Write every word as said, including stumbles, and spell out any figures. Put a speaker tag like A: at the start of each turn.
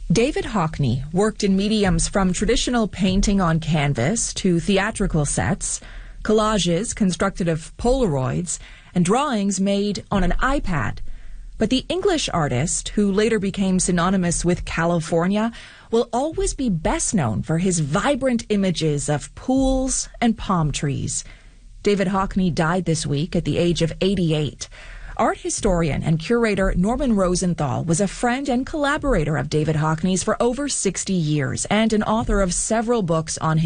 A: David Hockney worked in mediums from traditional painting on canvas to theatrical sets, collages constructed of Polaroids, and drawings made on an iPad. But the English artist, who later became synonymous with California, will always be best known for his vibrant images of pools and palm trees. David Hockney died this week at the age of eighty-eight. Art historian and curator Norman Rosenthal was a friend and collaborator of David Hockney's for over sixty years and an author of several books on his